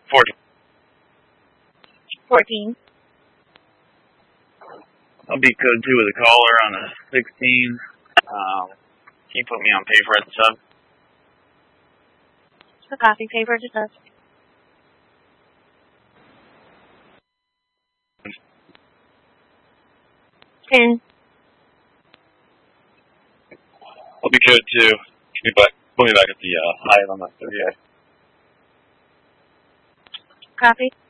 40. 14. I'll be code 2 with a caller on a 16. Can you put me on paper at the sub? The copy paper to sub. 10. I'll be code 2. Put me back at the high on the 38. Copy.